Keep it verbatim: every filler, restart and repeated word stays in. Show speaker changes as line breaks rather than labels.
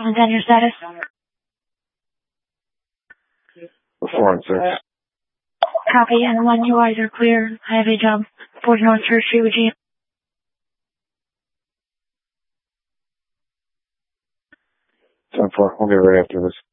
And then your status?
Four and six.
Copy, and one, you eyes are clear. I have a job. Fort North Church Street with you.
ten four, we'll get right after this.